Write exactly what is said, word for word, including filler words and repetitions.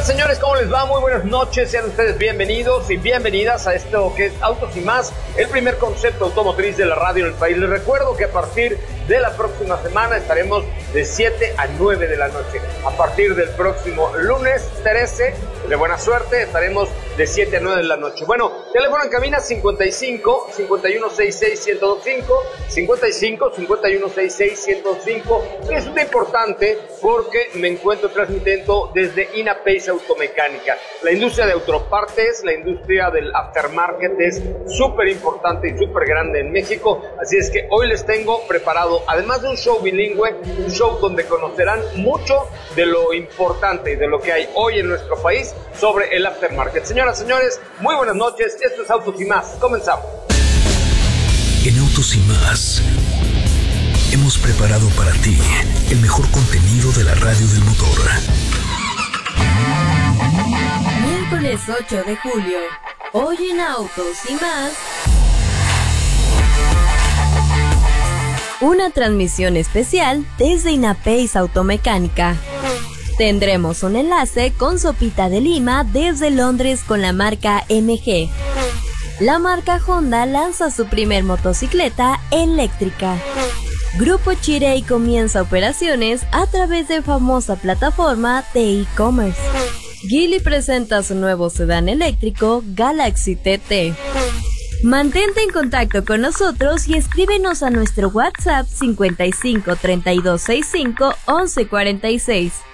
Señoras, señores, ¿cómo les va? Muy buenas noches, sean ustedes bienvenidos y bienvenidas a esto que es Autos y Más, el primer concepto automotriz de la radio en el país. Les recuerdo que a partir de la próxima semana estaremos de siete a nueve de la noche. A partir del próximo lunes trece, de buena suerte, estaremos de siete a nueve de la noche. Bueno, teléfono en cabina cincuenta y cinco, cincuenta y uno sesenta y seis, ciento veinticinco, cincuenta y cinco, cincuenta y uno sesenta y seis, ciento veinticinco. Es muy importante porque me encuentro transmitiendo desde INAPACE Automecánica. La industria de autopartes, la industria del aftermarket es súper importante y súper grande en México. Así es que hoy les tengo preparado, además de un show bilingüe, un show donde conocerán mucho de lo importante y de lo que hay hoy en nuestro país sobre el aftermarket. Señoras, señores, muy buenas noches. Esto es Autos y Más. Comenzamos. En Autos y Más hemos preparado para ti el mejor contenido de la radio del motor. Miércoles ocho de julio, hoy en Autos y Más, una transmisión especial desde INAPACE Automecánica. Tendremos un enlace con Sopita de Lima desde Londres con la marca M G. La marca Honda lanza su primer motocicleta eléctrica. Grupo Chery comienza operaciones a través de famosa plataforma de e-commerce. Geely presenta su nuevo sedán eléctrico Galaxy T T. Mantente en contacto con nosotros y escríbenos a nuestro WhatsApp cincuenta y cinco, treinta y dos sesenta y cinco, once cuarenta y seis.